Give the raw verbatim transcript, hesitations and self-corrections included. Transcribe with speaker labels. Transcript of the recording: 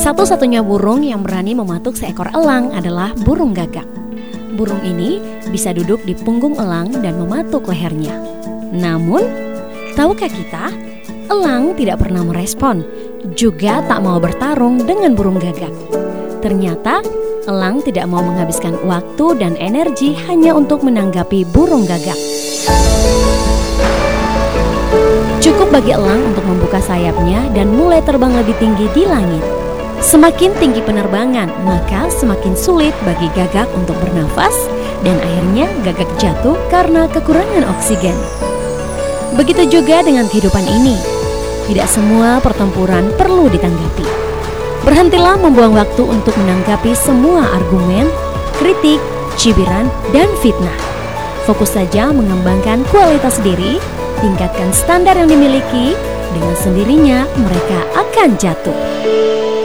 Speaker 1: Satu-satunya burung yang berani mematuk seekor elang adalah burung gagak. Burung ini bisa duduk di punggung elang dan mematuk lehernya. Namun, tahukah kita, elang tidak pernah merespon, juga tak mau bertarung dengan burung gagak. Ternyata, elang tidak mau menghabiskan waktu dan energi hanya untuk menanggapi burung gagak. Cukup bagi elang untuk membuka sayapnya dan mulai terbang lebih tinggi di langit. Semakin tinggi penerbangan, maka semakin sulit bagi gagak untuk bernafas dan akhirnya gagak jatuh karena kekurangan oksigen. Begitu juga dengan kehidupan ini. Tidak semua pertempuran perlu ditanggapi. Berhentilah membuang waktu untuk menanggapi semua argumen, kritik, cibiran, dan fitnah. Fokus saja mengembangkan kualitas diri, tingkatkan standar yang dimiliki, dengan sendirinya mereka akan jatuh.